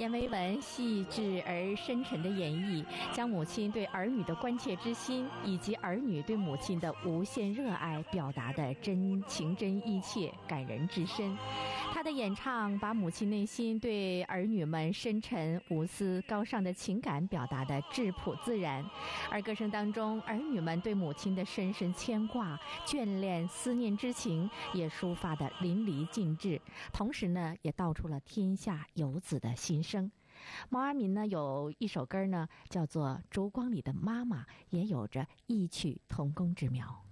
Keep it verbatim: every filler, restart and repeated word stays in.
阎维文细致而深沉的演绎，将母亲对儿女的关切之心，以及儿女对母亲的无限热爱表达的真情真意切、感人至深。他的演唱把母亲内心对儿女们深沉、无私、高尚的情感表达的质朴自然，而歌声当中，儿女们对母亲的深深牵挂、眷恋、思念之情也抒发得淋漓尽致，同时呢，也道出了天下游子的心声。毛阿敏呢有一首歌呢，叫做《烛光里的妈妈》，也有着异曲同工之妙。